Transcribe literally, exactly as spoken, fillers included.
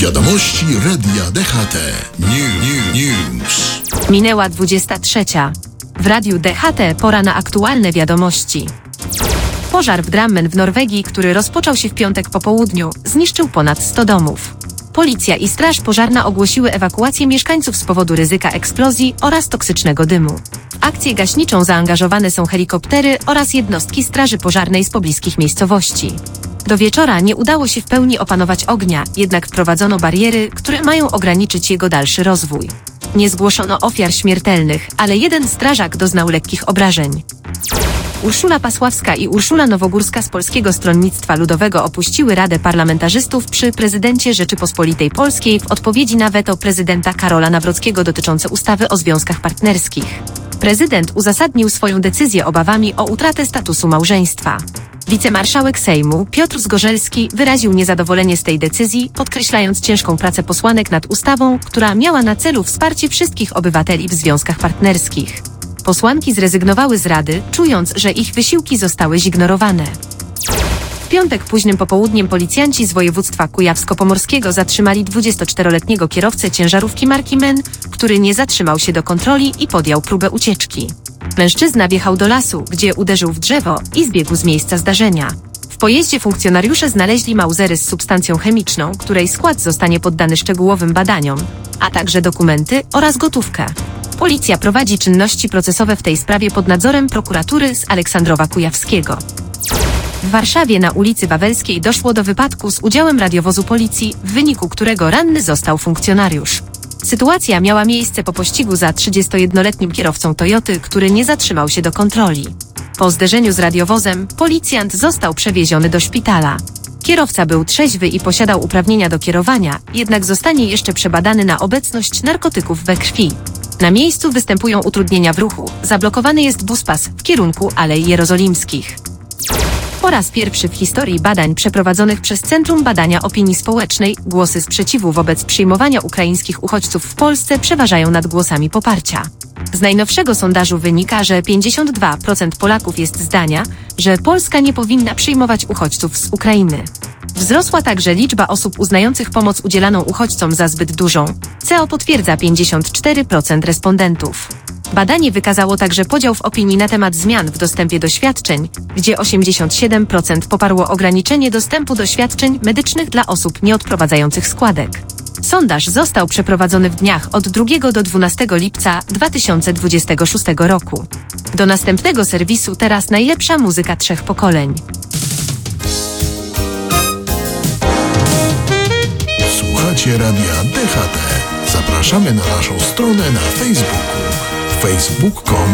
Wiadomości Radia D H T. New, News. Minęła dwudziesta trzecia. W Radiu D H T pora na aktualne wiadomości. Pożar w Drammen w Norwegii, który rozpoczął się w piątek po południu, zniszczył ponad sto domów. Policja i straż pożarna ogłosiły ewakuację mieszkańców z powodu ryzyka eksplozji oraz toksycznego dymu. W akcję gaśniczą zaangażowane są helikoptery oraz jednostki straży pożarnej z pobliskich miejscowości. Do wieczora nie udało się w pełni opanować ognia, jednak wprowadzono bariery, które mają ograniczyć jego dalszy rozwój. Nie zgłoszono ofiar śmiertelnych, ale jeden strażak doznał lekkich obrażeń. Urszula Pasławska i Urszula Nowogórska z Polskiego Stronnictwa Ludowego opuściły Radę Parlamentarzystów przy prezydencie Rzeczypospolitej Polskiej w odpowiedzi na weto prezydenta Karola Nawrockiego dotyczące ustawy o związkach partnerskich. Prezydent uzasadnił swoją decyzję obawami o utratę statusu małżeństwa. Wicemarszałek Sejmu Piotr Zgorzelski wyraził niezadowolenie z tej decyzji, podkreślając ciężką pracę posłanek nad ustawą, która miała na celu wsparcie wszystkich obywateli w związkach partnerskich. Posłanki zrezygnowały z Rady, czując, że ich wysiłki zostały zignorowane. W piątek późnym popołudniem policjanci z województwa kujawsko-pomorskiego zatrzymali dwudziestoczteroletniego kierowcę ciężarówki marki M E N, który nie zatrzymał się do kontroli i podjął próbę ucieczki. Mężczyzna wjechał do lasu, gdzie uderzył w drzewo i zbiegł z miejsca zdarzenia. W pojeździe funkcjonariusze znaleźli mauzery z substancją chemiczną, której skład zostanie poddany szczegółowym badaniom, a także dokumenty oraz gotówkę. Policja prowadzi czynności procesowe w tej sprawie pod nadzorem prokuratury z Aleksandrowa Kujawskiego. W Warszawie na ulicy Wawelskiej doszło do wypadku z udziałem radiowozu policji, w wyniku którego ranny został funkcjonariusz. Sytuacja miała miejsce po pościgu za trzydziestojednoletnim kierowcą Toyoty, który nie zatrzymał się do kontroli. Po zderzeniu z radiowozem policjant został przewieziony do szpitala. Kierowca był trzeźwy i posiadał uprawnienia do kierowania, jednak zostanie jeszcze przebadany na obecność narkotyków we krwi. Na miejscu występują utrudnienia w ruchu, zablokowany jest buspas w kierunku Alei Jerozolimskich. Po raz pierwszy w historii badań przeprowadzonych przez Centrum Badania Opinii Społecznej głosy sprzeciwu wobec przyjmowania ukraińskich uchodźców w Polsce przeważają nad głosami poparcia. Z najnowszego sondażu wynika, że pięćdziesiąt dwa procent Polaków jest zdania, że Polska nie powinna przyjmować uchodźców z Ukrainy. Wzrosła także liczba osób uznających pomoc udzielaną uchodźcom za zbyt dużą, co potwierdza pięćdziesiąt cztery procent respondentów. Badanie wykazało także podział w opinii na temat zmian w dostępie do świadczeń, gdzie osiemdziesiąt siedem procent poparło ograniczenie dostępu do świadczeń medycznych dla osób nieodprowadzających składek. Sondaż został przeprowadzony w dniach od drugiego do dwunastego lipca dwa tysiące dwudziestego szóstego roku. Do następnego serwisu teraz najlepsza muzyka trzech pokoleń. Słuchacie Radia D H T. Zapraszamy na naszą stronę na Facebooku. facebook kropka com